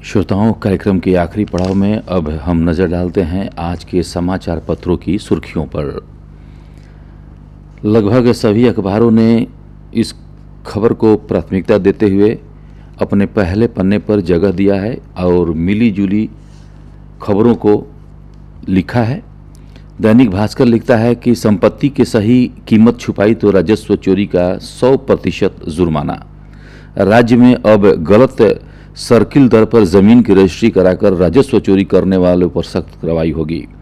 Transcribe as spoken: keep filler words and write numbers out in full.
श्रोताओं, कार्यक्रम के आखिरी पड़ाव में अब हम नज़र डालते हैं आज के समाचार पत्रों की सुर्खियों पर। लगभग सभी अखबारों ने इस खबर को प्राथमिकता देते हुए अपने पहले पन्ने पर जगह दिया है और मिली जुली खबरों को लिखा है। दैनिक भास्कर लिखता है कि संपत्ति की सही कीमत छुपाई तो राजस्व चोरी का सौ प्रतिशत जुर्माना। राज्य में अब गलत सर्किल दर पर जमीन की रजिस्ट्री कराकर राजस्व चोरी करने वालों पर सख्त कार्रवाई होगी।